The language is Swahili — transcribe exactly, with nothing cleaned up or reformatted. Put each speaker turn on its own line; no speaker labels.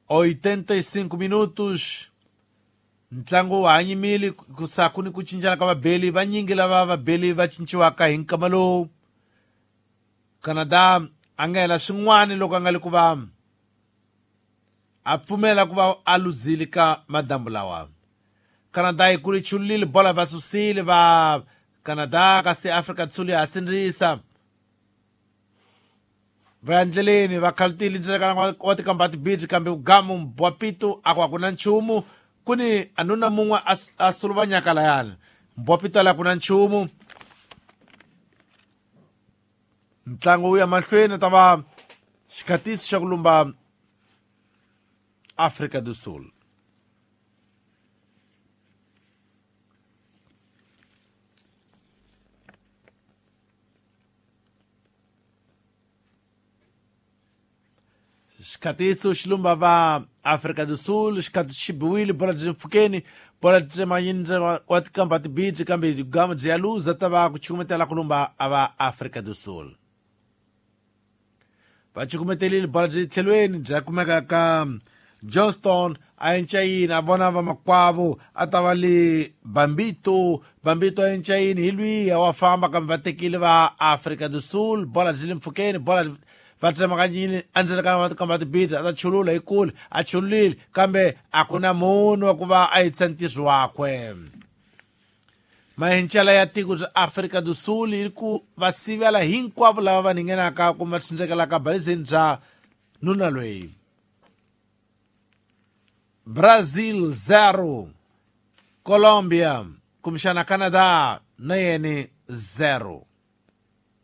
oitenta e cinco minutos. Ntlangu wa hanyimile kusaku ni ku cincana ka vabeli vanyingi lava vabeli va cinciwaka hi nkama lowu. Canada a nga hela swin'wana loko a nga le ku va a pfumela ku va a luzile ka madambu lawa. Canada yi kuli chulile bola va susile va Canada kasi Afrika Dzulu ya sindzisa. Va endleleni va khaltile ndzela wa tikambati beach kambe ugamu Mbwapito a ku hakuna nchumu. Kuni anuna mun'we a suluvanyaka layani. Mbwapito la kuna nchumu. Ntlangu wu ya mahlweni ta va xikhatisi xa ku lumba Afrika do Sul. Xikhatisi xi lumba va Afrika do Sul, xikhatisi xi biwile bola byi pfukeni, bola byi manyini wa tikambati beach kambe gama byi ya luza ta va ku cukumetela ku lumba a va Afrika do Sul. Va cukumetelile bola byi tlhelweni bya kumeka ka Johnston a encayini a vona va makwavo a ta va le Bambito. Bambito a encayini hi lwiya wa famba kambe va tekile va Afrika do Sul, bola byi le mpfukeni, bola va tsemakanyini andzela ka va tikambati beach a ta chulula hi kule a chululile kambe a ku na munhu wa ku va a yitsa ntiso wakwe. Mahencela ya tiko bya Afrika do Sul yi ku va sivela hinkwavo lava va ningenaka kumbe tshindzekelaka balizeni bya nuna loyi. Brazil zero, Colombia kumshana Canada na yeni zero.